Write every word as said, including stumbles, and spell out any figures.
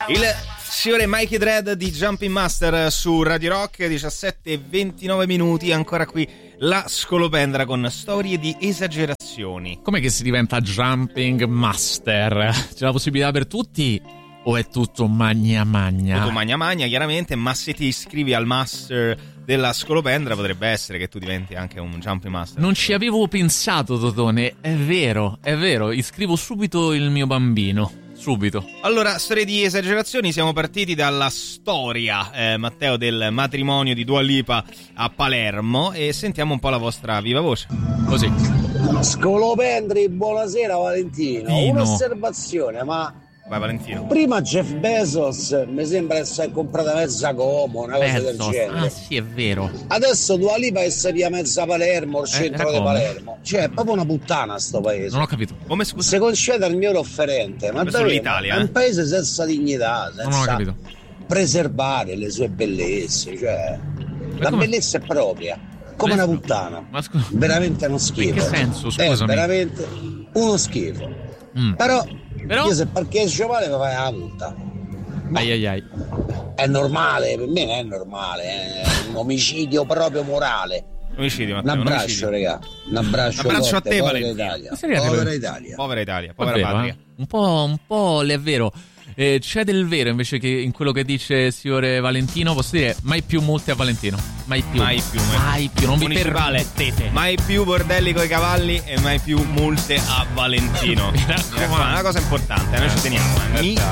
Il signore Mikey Dread di Jumping Master su Radio Rock, diciassette e ventinove minuti, ancora qui la Scolopendra con storie di esagerazioni. Com'è che si diventa Jumping Master? C'è la possibilità per tutti o è tutto magna magna? Tutto magna magna, chiaramente, ma se ti iscrivi al Master della Scolopendra potrebbe essere che tu diventi anche un Jumping Master. Non ci avevo pensato, Totone, è vero, è vero, iscrivo subito il mio bambino. Subito. Allora, storie di esagerazioni, siamo partiti dalla storia, eh, Matteo, del matrimonio di Dua Lipa a Palermo e sentiamo un po' la vostra viva voce. Così. Scolopendri, buonasera Valentino. Dino. Un'osservazione, ma Vai Valentino. prima Jeff Bezos mi sembra essere comprata mezza Como, una cosa del Bezos. genere. Ah sì, è vero. Adesso Dua Lipa è via mezza Palermo, il centro era di come? Palermo. Cioè, è proprio una puttana sto paese. Non ho capito. Come scusa? Se concede al mio offerente, ma Come davvero, sull'Italia, è eh? un paese senza dignità, Non ho senza capito. preservare le sue bellezze, cioè la come- bellezza è propria, come una puttana. Ma scusa. Veramente uno schifo. In che senso, È scusami? veramente uno schifo. Mm. Però, Però? io se parcheggio male mi fai la multa. Ai ai ai. È normale, per me non è normale, è un omicidio proprio morale. Omicidio, Un Matteo, un abbraccio, omicidio. raga. Un abbraccio, Un abbraccio forte, a te, povera Valentino. Italia. Ma seriamente? Povera Italia. Povera Italia, È povera vero, patria. eh? Un po', un po' le è vero. Eh, c'è del vero invece che in quello che dice il signore Valentino. Posso dire mai più multe a Valentino. Mai più. Mai più, mai Mai più. Non vi Municipale. permettete. Mai più bordelli coi cavalli e mai più multe a Valentino. Mi Mi raccomando. raccomando, una cosa importante, noi ci teniamo. eh. Mi